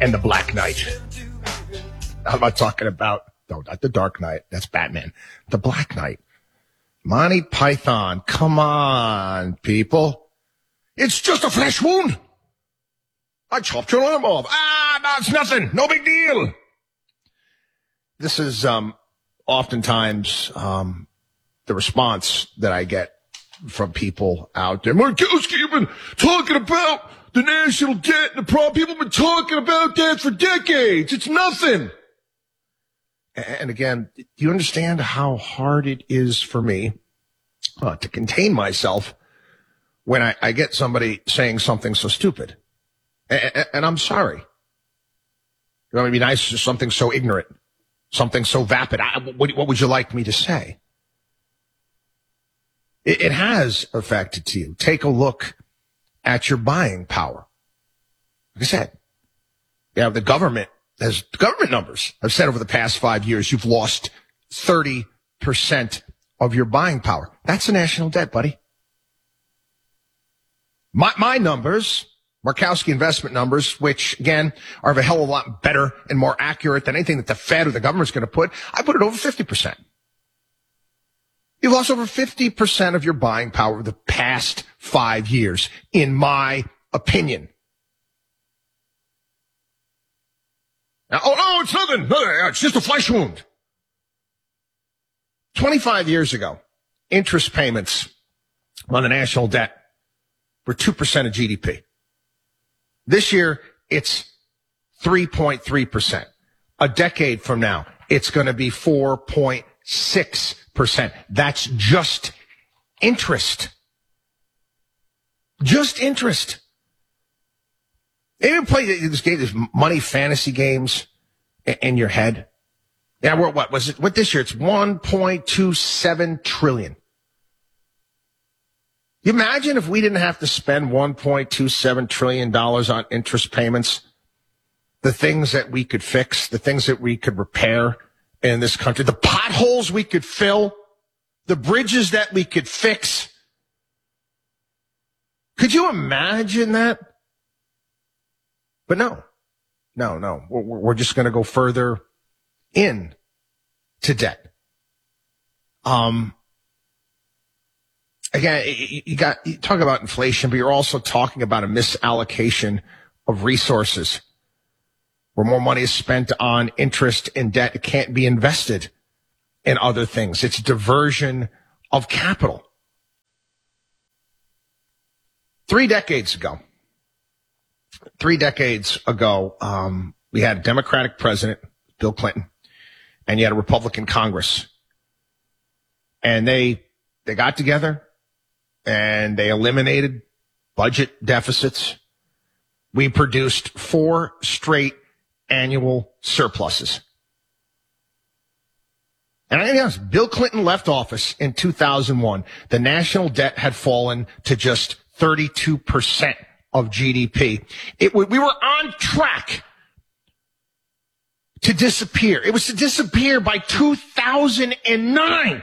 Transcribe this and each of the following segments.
and the Black Knight. I'm not talking about, no, not the Dark Knight. That's Batman. The Black Knight. Monty Python. Come on, people. It's just a flesh wound. I chopped your arm off. No, it's nothing. No big deal. This is oftentimes the response that I get from people out there. Markowski, you've been talking about the national debt and the problem. People have been talking about that for decades. It's nothing. And again, do you understand how hard it is for me to contain myself when I get somebody saying something so stupid? And I'm sorry. You want me to be nice to something so ignorant, something so vapid? What would you like me to say? It has affected you. Take a look at your buying power. Like I said, the government numbers have said over the past 5 years, you've lost 30% of your buying power. That's the national debt, buddy. My numbers, Markowski investment numbers, which again are of a hell of a lot better and more accurate than anything that the Fed or the government's going to put. I put it over 50%. You've lost over 50% of your buying power over the past 5 years, in my opinion. Now, it's nothing. It's just a flesh wound. 25 years ago, interest payments on the national debt were 2% of GDP. This year, it's 3.3%. A decade from now, it's going to be 4.6%. That's just interest. Just interest. They even play these money fantasy games in your head. Yeah, what was it? What this year? It's 1.27 trillion. You imagine if we didn't have to spend $1.27 trillion on interest payments, the things that we could fix, the things that we could repair in this country, the potholes we could fill, the bridges that we could fix. Could you imagine that? But no. We're just going to go further in to debt. Again, you talk about inflation, but you're also talking about a misallocation of resources, where more money is spent on interest and debt. It can't be invested in other things. It's diversion of capital. 3 decades ago, we had a Democratic president, Bill Clinton, and you had a Republican Congress. And they got together and they eliminated budget deficits. We produced 4 straight annual surpluses. And I gotta be honest, Bill Clinton left office in 2001. The national debt had fallen to just 32% of GDP. We were on track to disappear. It was to disappear by 2009.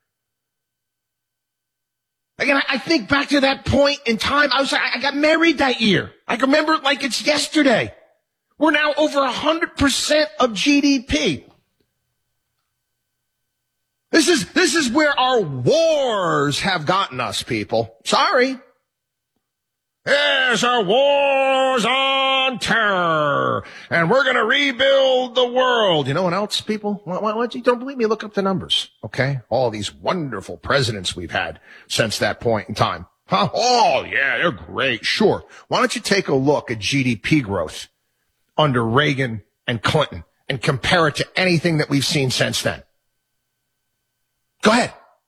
Again, I think back to that point in time. I got married that year. I can remember it like it's yesterday. We're now over 100% of GDP. This is where our wars have gotten us, people. Sorry. Yes, our wars on terror. And we're going to rebuild the world. You know what else, people? Why you don't believe me? Look up the numbers, okay? All these wonderful presidents we've had since that point in time. Huh? Oh, yeah, they're great. Sure. Why don't you take a look at GDP growth under Reagan and Clinton and compare it to anything that we've seen since then? Go ahead.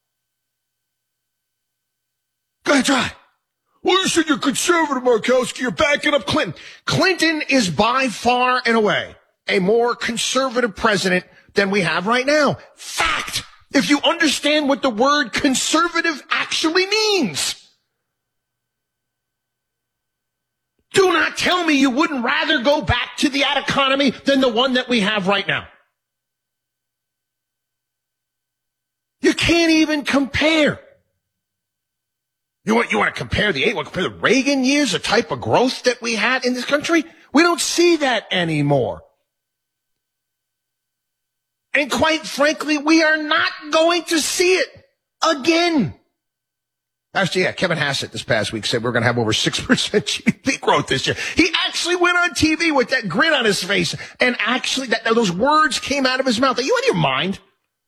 Go ahead, try. Well, you said you're conservative, Markowski. You're backing up Clinton. Clinton is by far and away a more conservative president than we have right now. Fact. If you understand what the word conservative actually means. Do not tell me you wouldn't rather go back to that economy than the one that we have right now. You can't even compare. You want to compare the Reagan years, the type of growth that we had in this country? We don't see that anymore. And quite frankly, we are not going to see it again. Actually, yeah, Kevin Hassett this past week said we're going to have over 6% GDP growth this year. He actually went on TV with that grin on his face, and actually those words came out of his mouth. Are you out of your mind?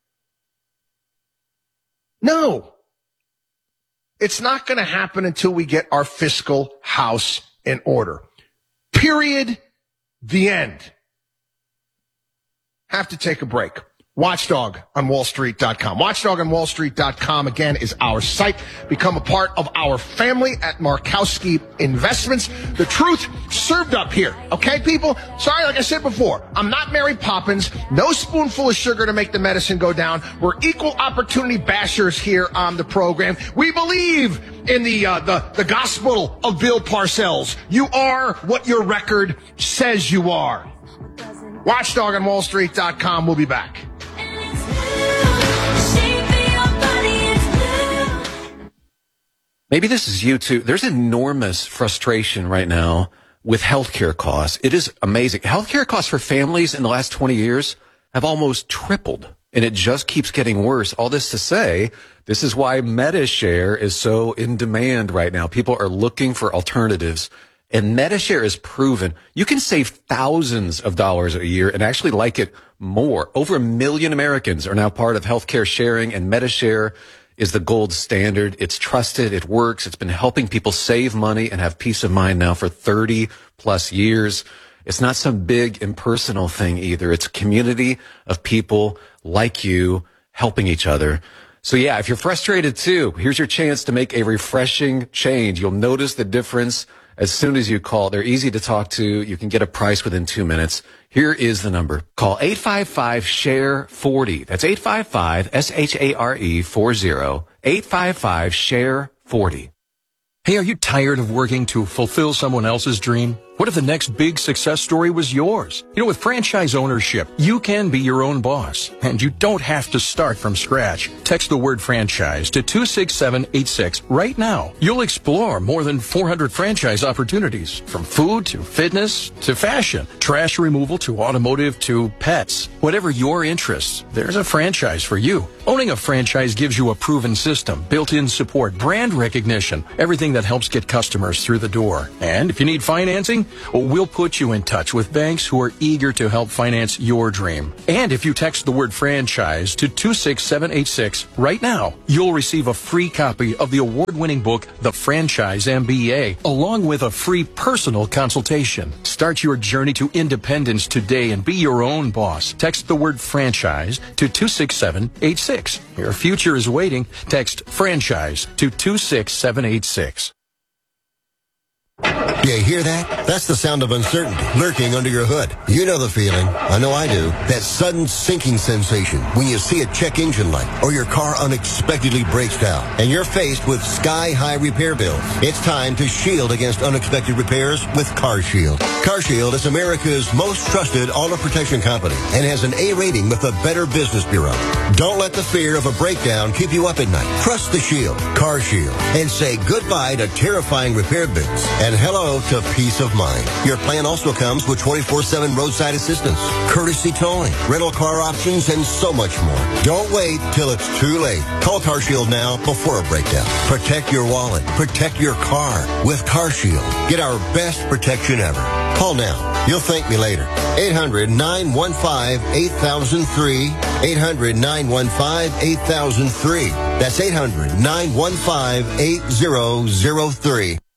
No. It's not going to happen until we get our fiscal house in order. Period. The end. Have to take a break. Watchdog on WallStreet.com. Watchdog on WallStreet.com, again, is our site. Become a part of our family at Markowski Investments. The truth served up here. Okay, people? Sorry, like I said before, I'm not Mary Poppins. No spoonful of sugar to make the medicine go down. We're equal opportunity bashers here on the program. We believe in the gospel of Bill Parcells. You are what your record says you are. Watchdog on WallStreet.com. We'll be back. Maybe this is you too. There's enormous frustration right now with healthcare costs. It is amazing. Healthcare costs for families in the last 20 years have almost tripled, and it just keeps getting worse. All this to say, this is why MediShare is so in demand right now. People are looking for alternatives, and MediShare is proven you can save thousands of dollars a year and actually like it more. Over 1 million Americans are now part of healthcare sharing, and MediShare is the gold standard. It's trusted. It works. It's been helping people save money and have peace of mind now for 30 plus years. It's not some big impersonal thing either. It's a community of people like you helping each other. So yeah, if you're frustrated too, here's your chance to make a refreshing change. You'll notice the difference as soon as you call. They're easy to talk to. You can get a price within 2 minutes. Here is the number. Call 855-SHARE-40. That's 855-SHARE-40. 855-SHARE-40. Hey, are you tired of working to fulfill someone else's dream? What if the next big success story was yours? You know, with franchise ownership, you can be your own boss, and you don't have to start from scratch. Text the word franchise to 26786 right now. You'll explore more than 400 franchise opportunities, from food to fitness to fashion, trash removal to automotive to pets. Whatever your interests, there's a franchise for you. Owning a franchise gives you a proven system, built-in support, brand recognition, everything that helps get customers through the door. And if you need financing, we'll put you in touch with banks who are eager to help finance your dream. And if you text the word franchise to 26786 right now, you'll receive a free copy of the award-winning book, The Franchise MBA, along with a free personal consultation. Start your journey to independence today and be your own boss. Text the word franchise to 26786. Your future is waiting. Text franchise to 26786. Do you hear that? That's the sound of uncertainty lurking under your hood. You know the feeling. I know I do. That sudden sinking sensation when you see a check engine light or your car unexpectedly breaks down and you're faced with sky-high repair bills. It's time to shield against unexpected repairs with CarShield. CarShield is America's most trusted auto protection company and has an A rating with the Better Business Bureau. Don't let the fear of a breakdown keep you up at night. Trust the Shield, CarShield, and say goodbye to terrifying repair bills and hello to peace of mind. Your plan also comes with 24/7 roadside assistance, courtesy towing, rental car options, and so much more. Don't wait till it's too late. Call CarShield now before a breakdown. Protect your wallet. Protect your car with CarShield. Get our best protection ever. Call now. You'll thank me later. 800-915-8003. 800-915-8003. That's 800-915-8003.